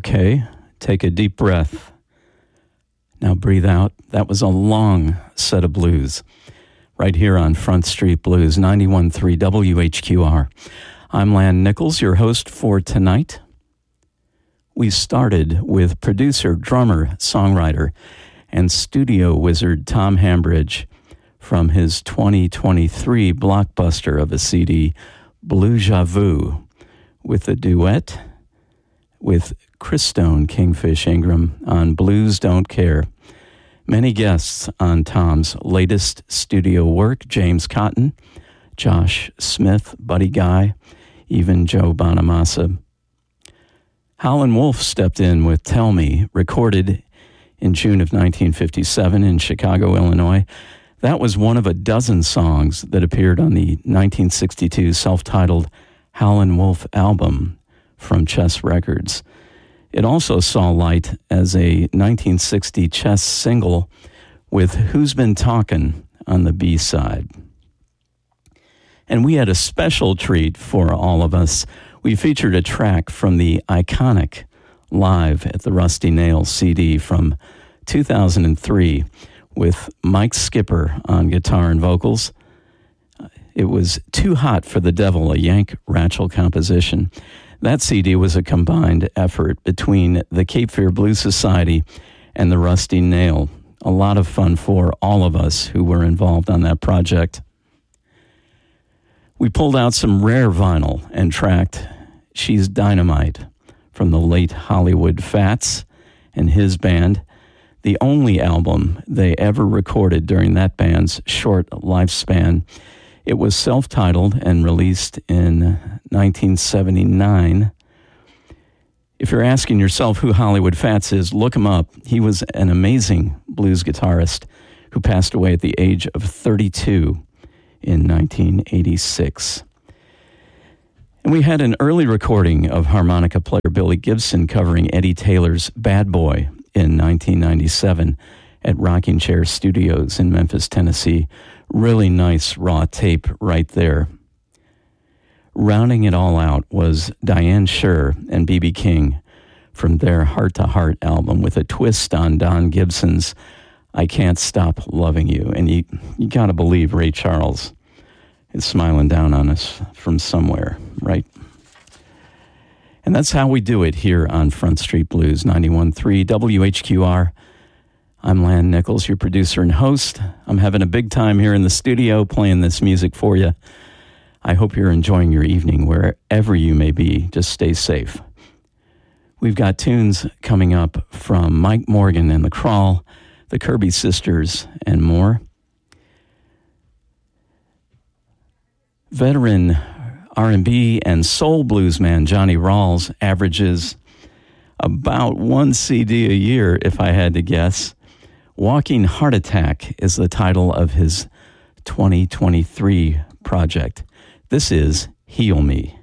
Okay, take a deep breath. Now breathe out. That was a long set of blues right here on Front Street Blues, 91.3 WHQR. I'm Lan Nichols, your host for tonight. We started with producer, drummer, songwriter, and studio wizard Tom Hambridge from his 2023 blockbuster of a CD, Blue J'avoue, with a duet with Chris Stone, Kingfish Ingram on Blues Don't Care. Many guests on Tom's latest studio work, James Cotton, Josh Smith, Buddy Guy, even Joe Bonamassa. Howlin' Wolf stepped in with Tell Me, recorded in June of 1957 in Chicago, Illinois. That was one of a dozen songs that appeared on the 1962 self-titled Howlin' Wolf album from Chess Records. It also saw light as a 1960 Chess single with Who's Been Talkin' on the B-side. And we had a special treat for all of us. We featured a track from the iconic Live at the Rusty Nail CD from 2003 with Mike Skipper on guitar and vocals. It was Too Hot for the Devil, a Yank Rachel composition. That CD was a combined effort between the Cape Fear Blues Society and the Rusty Nail. A lot of fun for all of us who were involved on that project. We pulled out some rare vinyl and tracked She's Dynamite from the late Hollywood Fats and his band, the only album they ever recorded during that band's short lifespan. It was self-titled and released in 1979. If you're asking yourself who Hollywood Fats is, look him up. He was an amazing blues guitarist who passed away at the age of 32 in 1986. And we had an early recording of harmonica player Billy Gibson covering Eddie Taylor's Bad Boy in 1997 at Rocking Chair Studios in Memphis, Tennessee. Really nice raw tape right there. Rounding it all out was Diane Scher and B.B. King from their Heart to Heart album with a twist on Don Gibson's I Can't Stop Loving You. And you got to believe Ray Charles is smiling down on us from somewhere, right? And that's how we do it here on Front Street Blues, 91.3 WHQR. I'm Lan Nichols, your producer and host. I'm having a big time here in the studio playing this music for you. I hope you're enjoying your evening wherever you may be. Just stay safe. We've got tunes coming up from Mike Morgan and The Crawl, the Kirby Sisters, and more. Veteran R&B and soul bluesman Johnny Rawls averages about one CD a year, if I had to guess. Walking Heart Attack is the title of his 2023 project. This is Heal Me.